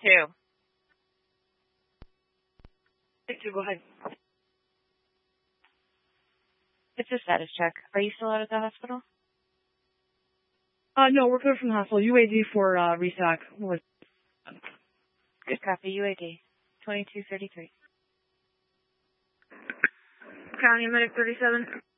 2. Go ahead. It's a status check. Are you still out at the hospital? No, we're clear from the hospital. UAD for restock. Good copy. UAD 2233. County Medic 37.